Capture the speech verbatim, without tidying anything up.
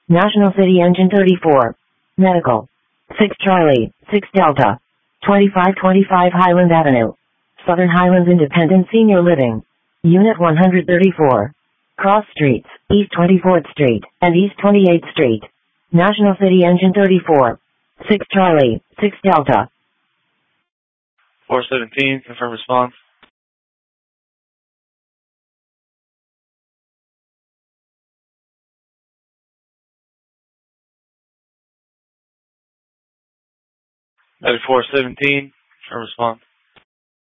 National City Engine thirty-four. Medical. six Charlie, six Delta. twenty-five twenty-five Highland Avenue. Southern Highlands Independent Senior Living. Unit one hundred thirty-four. Cross Streets, East twenty-fourth Street, and East twenty-eighth Street. National City Engine thirty-four. six Charlie, six Delta. four seventeen, confirm response. four seventeen, confirm response.